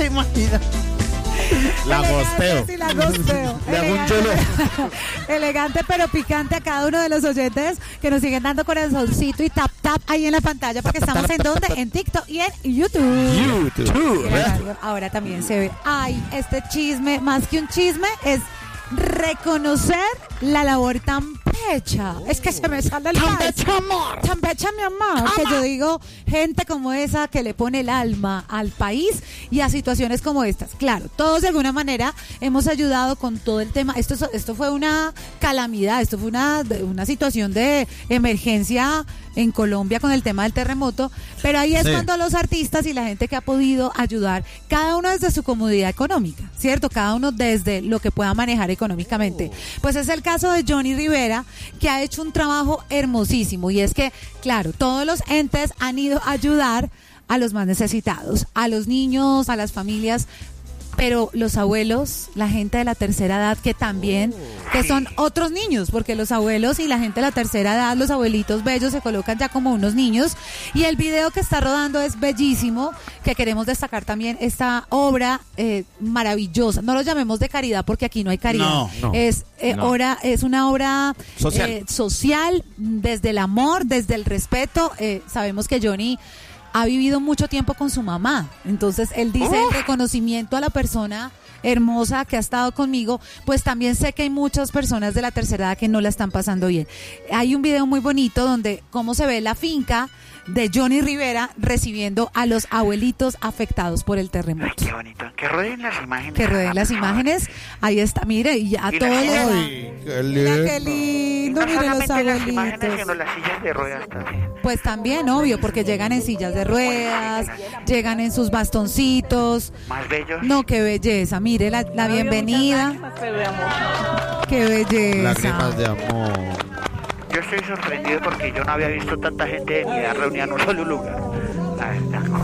¿Te imaginas? La gosteo. Sí, la gosteo. Le hago un cholo. Elegante pero picante a cada uno de los oyentes que nos siguen dando corazoncito y tap tap ahí en la pantalla porque estamos en donde, en TikTok y en YouTube. YouTube. Ahora también se ve. Ay, este chisme, más que un chisme, es reconocer la labor tan pecha. Es que se me sale el Tan país. pecha, amor. Tan pecha, mi amor. Que yo digo, gente como esa que le pone el alma al país y a situaciones como estas. Claro, todos de alguna manera hemos ayudado con todo el tema. Esto fue una calamidad, esto fue una situación de emergencia en Colombia con el tema del terremoto, pero ahí es cuando los artistas y la gente que ha podido ayudar, cada uno desde su comodidad económica, ¿cierto? Cada uno desde lo que pueda manejar económicamente. Pues es el caso de Johnny Rivera, que ha hecho un trabajo hermosísimo, y es que, claro, todos los entes han ido a ayudar a los más necesitados, a los niños, a las familias, pero los abuelos, la gente de la tercera edad que también, que son otros niños, porque los abuelos y la gente de la tercera edad, los abuelitos bellos se colocan ya como unos niños, y el video que está rodando es bellísimo, que queremos destacar también esta obra maravillosa. No lo llamemos de caridad porque aquí no hay caridad. No. Es una obra Social. desde el amor, desde el respeto. Sabemos que Johnny ha vivido mucho tiempo con su mamá, entonces él dice el reconocimiento a la persona hermosa que ha estado conmigo, pues también sé que hay muchas personas de la tercera edad que no la están pasando bien. Hay un video muy bonito donde cómo se ve la finca de Johnny Rivera recibiendo a los abuelitos afectados por el terremoto. Ay, qué bonito. Que rueden las imágenes. Que rueden las imágenes. Ahí está, mire, y a Y todos las sillas. Ay, qué Mira lindo. qué lindo, No mire los solamente las imágenes, abuelitos. sino las sillas de ruedas también. Pues también, obvio, porque llegan en sillas de ruedas, llegan en sus bastoncitos. Más bellos. No, qué belleza, mire la bienvenida. Qué belleza. Lágrimas de amor. Yo estoy sorprendido porque yo no había visto tanta gente de mi edad reunida en un solo lugar. La verdad.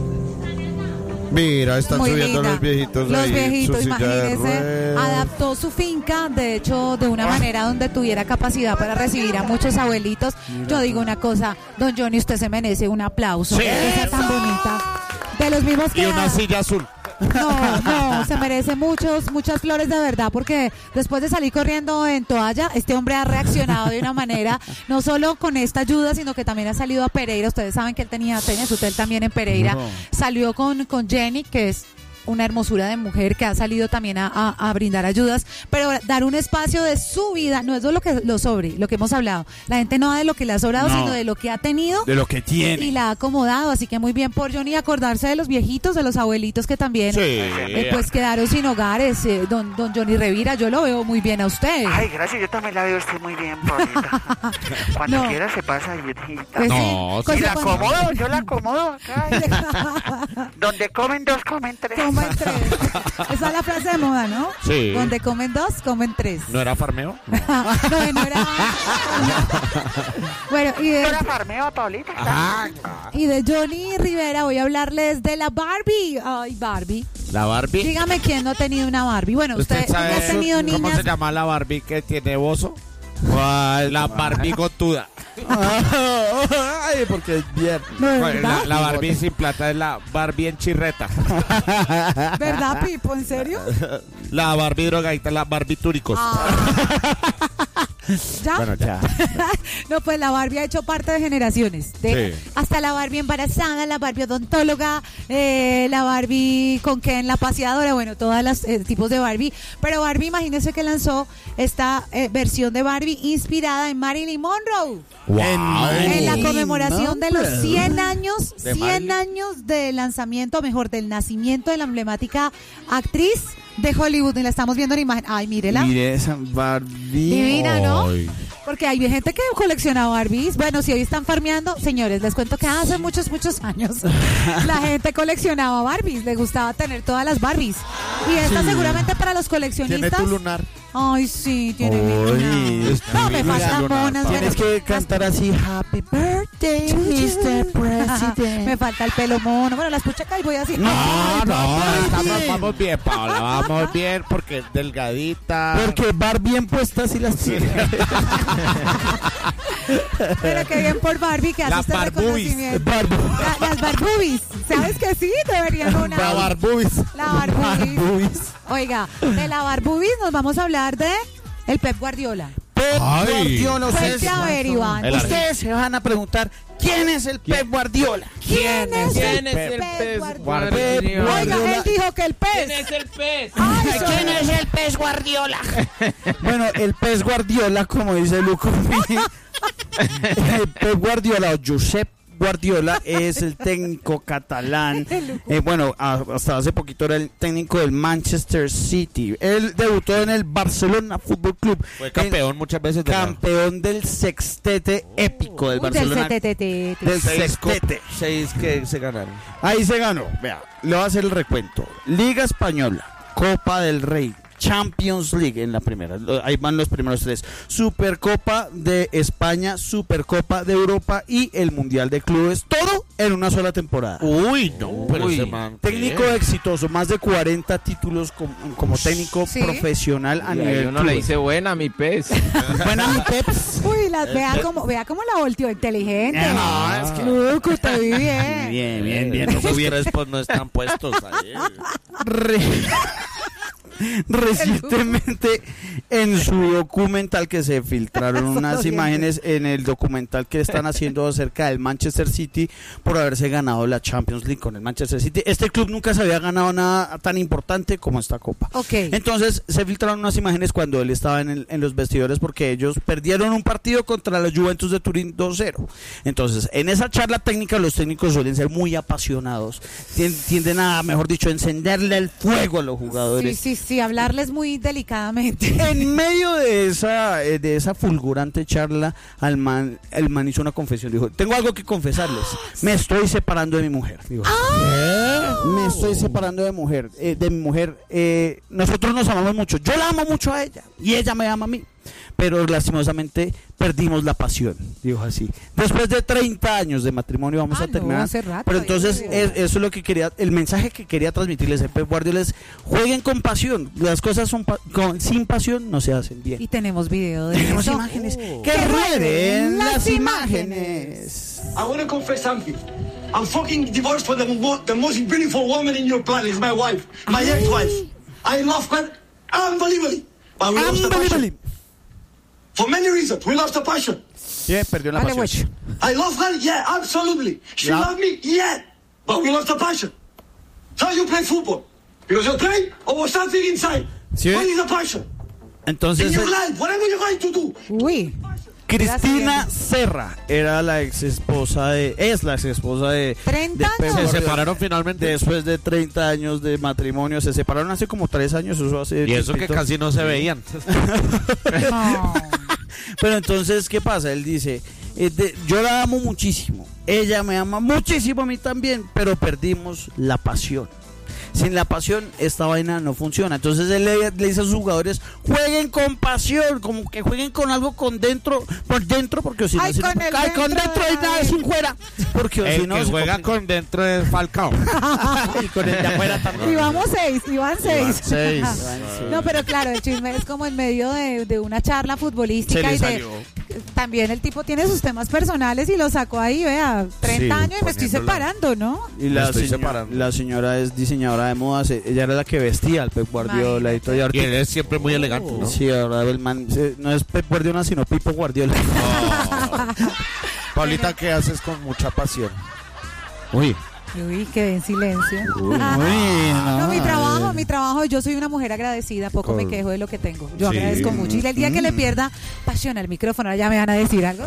Mira, están Muy subiendo linda. los viejitos Los ahí, viejitos, su silla de imagínese, ruedas. adaptó su finca, de hecho, de una manera donde tuviera capacidad para recibir a muchos abuelitos. Yo digo una cosa, don Johnny, usted se merece un aplauso. Sí. Esa tan bonita. De los mismos Y que... una silla azul. No, se merece muchas flores de verdad, porque después de salir corriendo en toalla, este hombre ha reaccionado de una manera, no solo con esta ayuda, sino que también ha salido a Pereira. Ustedes saben que él tenía su hotel también en Pereira. Salió con Jenny, que es una hermosura de mujer que ha salido también a brindar ayudas, pero dar un espacio de su vida, no es lo que hemos hablado. La gente no da de lo que le ha sobrado, No. sino de lo que ha tenido. De lo que tiene. Y la ha acomodado, así que muy bien por Johnny acordarse de los viejitos, de los abuelitos que también pues quedaron sin hogares. Don Johnny Rivera, yo lo veo muy bien a usted. Ay, gracias, yo también la veo usted muy bien, Paulita. Cuando No. quiera se pasa y Pues No, pues y la cuando- acomodo, yo la acomodo acá. Donde comen dos, comen tres. Comen tres. Esa es la frase de moda, ¿no? Sí. Donde comen dos, comen tres. ¿No era farmeo? No era. Bueno, ¿No era farmeo, Paulita? y de Johnny Rivera voy a hablarles de la Barbie. Ay, Barbie. La Barbie. Dígame quién no ha tenido una Barbie. Bueno, usted no ha tenido cómo niñas. se llama la Barbie que tiene bozo? La Barbie gotuda. Ay, porque es viernes. La Barbie sin plata es la Barbie en chirreta. ¿Verdad, Pipo? ¿En serio? La Barbie drogadita es la Barbie túricos. ¿Ya? Bueno, ya. No, pues la Barbie ha hecho parte de generaciones. Sí. Hasta la Barbie embarazada, la Barbie odontóloga, la Barbie con que en la paseadora, bueno, todos los tipos de Barbie. Pero Barbie, imagínense que lanzó esta versión de Barbie inspirada en Marilyn Monroe. Wow. En la conmemoración de los 100 años, De 100 Marilyn. años de lanzamiento, mejor, del nacimiento de la emblemática actriz de Hollywood. Y la estamos viendo en imagen. Ay, mírela. Mire esa Barbie. Divina, ¿no? Ay. Porque hay gente que colecciona Barbies. Bueno, si hoy están farmeando, señores, les cuento que hace muchos años la gente coleccionaba Barbies. Le gustaba tener todas las Barbies. Y esta Sí. seguramente para los Tiene coleccionistas. tu lunar. Ay, sí, tiene mi Uy, lunar. No, me mira, faltan lunar, monas. Tienes que cantar así, Happy Birthday, Mr. President. Me falta el pelo mono. Bueno, las puchecas y voy así. No, estamos Vamos bien, Paola, vamos bien porque es delgadita. Porque bar bien puestas sí las tiene. Pero qué bien por Barbie que hace Las este barbubis. reconocimiento. Barbu- Las barbubis. ¿Sabes que sí? Deberían una. La barbubis. La barbubis. Barbubis. Oiga, de la barbubis nos vamos a hablar de el Pep Guardiola. Pep Ay. Guardiola. Cuente a ver, Iván. El Ustedes se van a preguntar, ¿quién es el Pep Guardiola? ¿Quién es el Pep Pep Guardiola? Guardiola? Oiga, él dijo que el pez. ¿Quién es el pez? Ay, ¿Quién es el Pep Guardiola? Bueno, el Pep Guardiola, como dice Luco, el Pep Guardiola o Josep Guardiola es el técnico catalán. Bueno, hasta hace poquito era el técnico del Manchester City. Él debutó en el Barcelona Fútbol Club. Fue campeón muchas veces. Campeón del sextete épico del Uy, del Barcelona. CTTT. Del sextete. 6 que se ganaron. Ahí se ganó. Vea, le voy a hacer el recuento. Liga Española, Copa del Rey, Champions League en la primera. Ahí van los primeros 3. Supercopa de España, Supercopa de Europa y el Mundial de Clubes. Todo en una sola temporada. Uy, no, pero Uy, ese man. técnico exitoso, más de 40 títulos como técnico Sí. profesional a Y ahí nivel uno le clubes. dice buena, mi pez. Buena mi Peps. Uy, vea cómo la volteó inteligente. No, es que- Luco, te vi bien. Bien. Esos crespos no están puestos ahí. Recientemente en su documental que se filtraron Esos unas dientes. imágenes en el documental que están haciendo acerca del Manchester City por haberse ganado la Champions League con el Manchester City. Este club nunca se había ganado nada tan importante como esta copa. Ok. Entonces se filtraron unas imágenes cuando él estaba en los vestidores porque ellos perdieron un partido contra la Juventus de Turín 2-0. Entonces en esa charla técnica los técnicos suelen ser muy apasionados, tienden a, mejor dicho, encenderle el fuego a los jugadores. Sí, hablarles muy delicadamente. En medio de esa fulgurante charla, el man hizo una confesión. Dijo, tengo algo que confesarles. Me estoy separando de mi mujer. Dijo, me estoy separando de mi mujer. Nosotros nos amamos mucho. Yo la amo mucho a ella y ella me ama a mí. Pero lastimosamente perdimos la pasión, dijo así. Después de 30 años de matrimonio vamos a no, terminar. hace rato, Pero entonces Dios. eso es lo que quería, el mensaje que quería transmitirles a Pep Guardiola es: jueguen con pasión. Las cosas sin pasión no se hacen bien. Y tenemos video de Tenemos eso. imágenes. Que rueden las imágenes. imágenes. I want to confess something. I'm fucking divorced for the most beautiful woman in your planet, is my wife, my ex-wife. I love her unbelievably. But we lost the passion. Unbelievable. For many reasons, we lost the passion. Sí, perdió la Vale, pasión. güey. I love her, yeah, absolutely. She Yeah. loved me, yeah. But we lost the passion. So you play football. Because you play or was something inside. Sí. What is the passion? In Entonces your life, whatever you're going to do. Uy. Cristina Serra era la es la ex esposa de 30 Pep años. Se Guardiola. separaron finalmente. Después de 30 años de matrimonio, se separaron hace como 3 años, eso hace Y eso que tiempito. casi no se veían. No. Pero entonces, ¿qué pasa? Él dice, yo la amo muchísimo, ella me ama muchísimo a mí también, pero perdimos la pasión. Sin la pasión, esta vaina no funciona. Entonces él le dice a sus jugadores: jueguen con pasión, como que jueguen con algo por dentro, porque si no, Ay, si no, con el ay, con dentro dentro hay de nada él. sin fuera. Porque El si no, que se juega complica. con dentro es Falcao. Y con el de afuera también. Y vamos 6, Iván 6. Seis. No, pero claro, el chisme es como en medio de una charla futbolística Se le y salió. también el tipo tiene sus temas personales y lo sacó ahí, vea, 30 Sí, años y me estoy poniéndola. separando, ¿no? Y Me estoy separando. la señora es diseñadora de modas, ella era la que vestía al Pep Guardiola y todo. Y Y ahorita, él es siempre muy elegante, ¿no? sí, ahora el man no es Pep Guardiola, sino Pipo Guardiola. Paulita, ¿qué haces con mucha pasión? Uy. Uy, quedé en silencio. Uy, No, mi trabajo, yo soy una mujer agradecida, poco me quejo de lo que tengo. Yo Sí. agradezco mucho. Y el día que le pierda pasión al micrófono, ahora ya me van a decir algo.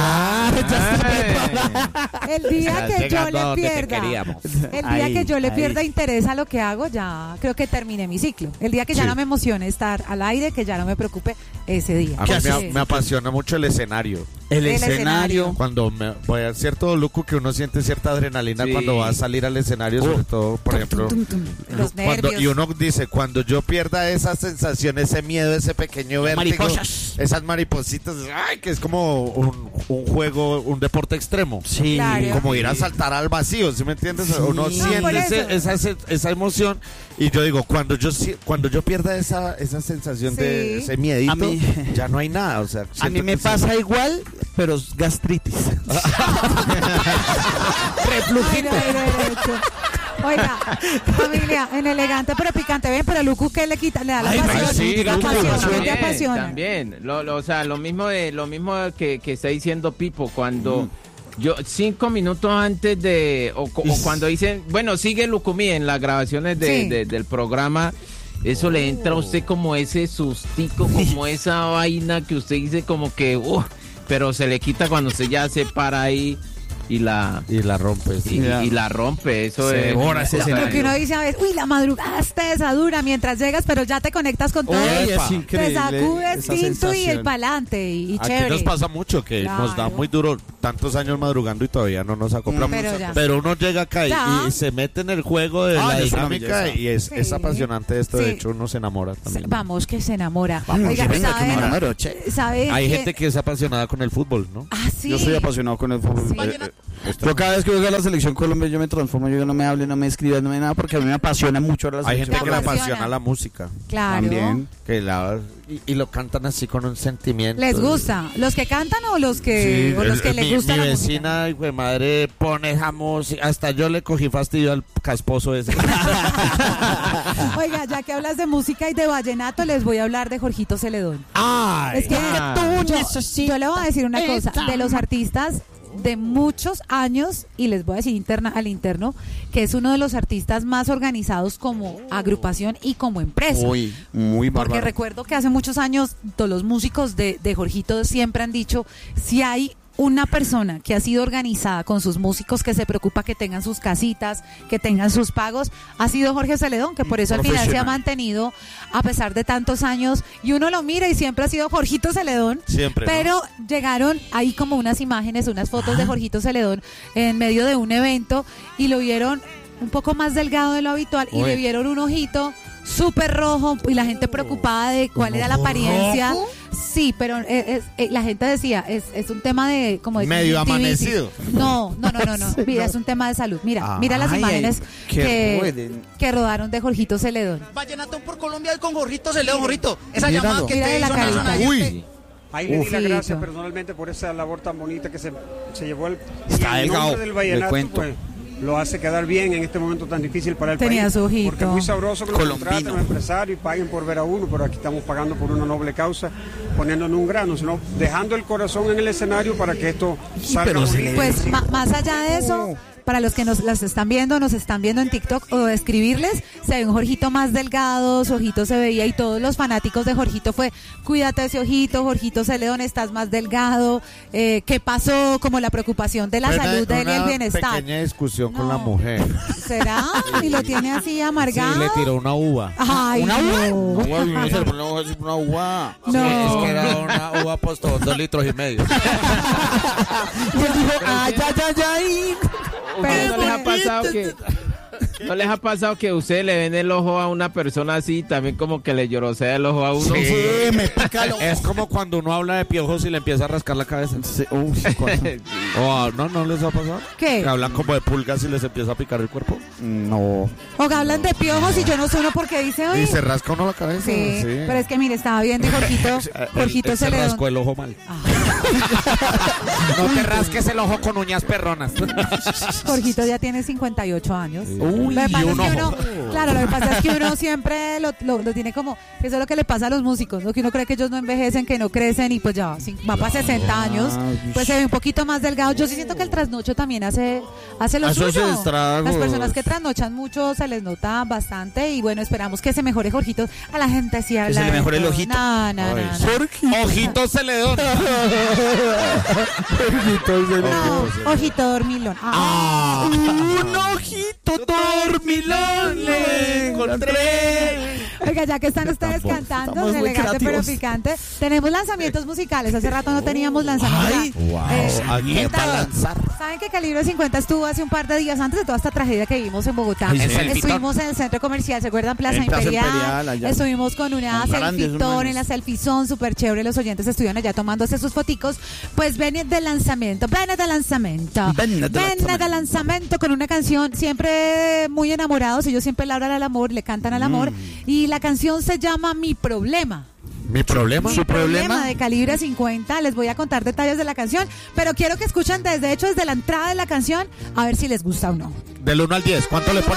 El día Estás que yo llegando a le donde te pierda, queríamos. el día Ahí, que yo le ahí. pierda interés a lo que hago, ya creo que terminé mi ciclo. El día que ya Sí. no me emocione estar al aire, que ya no me preocupe, ese día. A mí Sí. me apasiona mucho el escenario. El El escenario. Cuando voy a cierto Luco que uno siente cierta adrenalina Sí. cuando va a salir al escenario, sobre todo, por ejemplo, Los nervios. y uno dice, cuando yo pierda esa sensación, ese miedo, ese pequeño vértigo, Mariposas. esas maripositas, ay, que es como un juego, un deporte extremo. Sí. Claro. Como ir a saltar al vacío, ¿sí me entiendes? Sí. Uno No, siente por eso. esa emoción y yo digo, cuando yo pierda esa sensación de Sí. ese miedito, A mí- ya no hay nada, o sea, A mí siento me que pasa igual, pero es gastritis. Ay, no, derecho. Oiga, familia, en elegante pero picante, ven, pero Lucu, ¿qué le quita? Le da la Ay, pasión. sí, la Lucu, pasión, ¿qué te También, apasiona? también. O sea, lo mismo que está diciendo Pipo, cuando yo 5 minutos antes de, o cuando dicen, bueno, sigue Lucumí en las grabaciones Sí. del programa, eso le entra a usted como ese sustico, como esa vaina que usted dice como que, pero se le quita cuando usted ya se para ahí y la rompes. y la rompe. Eso Se es devora ese Lo escenario. que uno dice a veces, uy, la madrugada está esa dura mientras llegas, pero ya te conectas con todo. Uy, Te es increíble sacudes esa tinto y sensación. el pa'lante y Aquí chévere. nos pasa mucho que nos da Claro. muy duro tantos años madrugando y todavía no nos acoplamos. Pero ya. Pero uno llega acá Ya. y se mete en el juego de Ah, la es una dinámica belleza. y es Sí. apasionante esto. Sí. De hecho, uno se enamora también. Vamos, que se enamora. Vamos, Oiga, que venga, que me ¿saben? enamoro, che. ¿Saben Hay qué? gente que es apasionada con el fútbol, ¿no? Ah, sí. Yo soy apasionado con el fútbol. Sí. Yo cada vez que juego a la selección Colombia yo me transformo, yo no me hable, no me escriba, no me nada, porque a mí me apasiona mucho la Hay selección. gente que le apasiona. apasiona la música. Claro. También. Y lo cantan así con un sentimiento. ¿Les gusta? ¿Los que cantan o los que, o los que les gusta mi la vecina, hijo de madre, pone esa música. Hasta yo le cogí fastidio al casposo ese. música? Oiga, ya que hablas de música y de vallenato, les voy a hablar de Jorgito Celedón. ¡Ay! Es que yo le voy a decir una cosa, de los artistas de muchos años, y les voy a decir al interno, que es uno de los artistas más organizados como agrupación y como empresa. Uy, muy Porque bárbaro. recuerdo que hace muchos años todos los músicos de Jorgito siempre han dicho, si hay una persona que ha sido organizada con sus músicos, que se preocupa que tengan sus casitas, que tengan sus pagos, ha sido Jorge Celedón, que por eso al final se ha Profesional. mantenido a pesar de tantos años, y uno lo mira y siempre ha sido Jorgito Celedón. Siempre, ¿no? Pero llegaron ahí como unas imágenes, unas fotos de Jorgito Celedón en medio de un evento y lo vieron un poco más delgado de lo habitual y Uy. le vieron un ojito súper rojo y la gente preocupada de cuál era la apariencia. Sí, pero la gente decía, es un tema de como de Medio conjuntivitis. amanecido. No. Mira, es un tema de salud. Mira las Ay, imágenes que rueden. que rodaron de Jorgito Celedón. Vallenato por Colombia con Jorrito Celedón, Jorrito. Esa Míralo. llamada que Mírale te la hizo carita. Nelson ayer. Uy. Ahí le di las Ufito. gracias personalmente por esa labor tan bonita que se llevó el, Está y el delgado, nombre del le vallenato, cuento. pues, lo hace quedar bien en este momento tan difícil para el Tenía país. su ojito. Porque es muy sabroso que lo Colombino. contraten los empresarios y paguen por ver a uno, pero aquí estamos pagando por una noble causa, poniéndonos un grano, sino dejando el corazón en el escenario para que esto salga pero se bonito. le- Pues más allá de eso, para los que nos están viendo en TikTok o escribirles, se ve un Jorgito más delgado, su ojito se veía y todos los fanáticos de Jorgito fue, cuídate de ese ojito, Jorgito Celedón, estás más delgado, ¿qué pasó? Como la preocupación de la salud de él y el bienestar. Pequeña discusión con No. la mujer. ¿Será? Y lo tiene así Sí, amargado. le tiró una uva. Ay, ¿Una uva? no. Una uva. No. Es que era una uva postó 2,5 litros. Y él dijo, ay, ay, ay, ay. ¿No les ha pasado que no les ha pasado que ustedes le ven el ojo a una persona así y también como que le llorosea el ojo a uno? Sí, me pica el ojo. Es como cuando uno habla de piojos y le empieza a rascar la cabeza. Sí, uy, ¿cuándo? ¿No les ha pasado? ¿Qué? Que hablan como de pulgas y les empieza a picar el cuerpo. No. O que hablan de piojos y yo no sueno porque dice, Y oye. se rasca uno la cabeza. Sí, pero es que mire, estaba viendo y Jorgito Él se Celedón. rascó el ojo mal. Ah. No te rasques el ojo con uñas perronas. Jorgito ya tiene 58 años. Uy, Lo que pasa y es un que ojo. claro, lo que pasa es que uno siempre lo tiene como, eso es lo que le pasa a los músicos, ¿no? Que uno cree que ellos no envejecen, que no crecen y pues ya va para 60 años, pues se ve un poquito más delgado. Yo sí siento que el trasnocho también hace lo Hace sus suyo. estragos. Las personas que trasnochan mucho se les nota bastante y bueno, esperamos que se mejore Jorgito. A la gente sí habla. se le de mejore el todo. ojito. No. Ojito Celedón. No, ojito dormilón. Ah. Un ojito dormilón le encontré. Oiga, ya que están ustedes cantando, Estamos muy elegante pero creativos. picante, tenemos lanzamientos musicales. Hace rato no teníamos lanzamientos. Ay, ¿A quién va a lanzar? ¿Saben que Calibre 50 estuvo hace un par de días antes de toda esta tragedia que vivimos en Bogotá? Ay, sí. Estuvimos en el centro comercial, ¿se acuerdan? Plaza En Plaza Imperial. Imperial, allá. Estuvimos con una Grandes, selfie-ton hermanos. en la selfie-zone, súper chévere. Los oyentes estuvieron allá tomándose sus foticos. Pues ven de lanzamiento, Ven de lanzamiento con una canción siempre muy enamorados. Ellos siempre le hablan al amor, le cantan al amor. Y la canción se llama Mi Problema. ¿Mi problema? Su problema. De Calibre 50. Les voy a contar detalles de la canción, pero quiero que escuchen desde la entrada de la canción a ver si les gusta o no. Del 1 al 10, ¿cuánto le pones?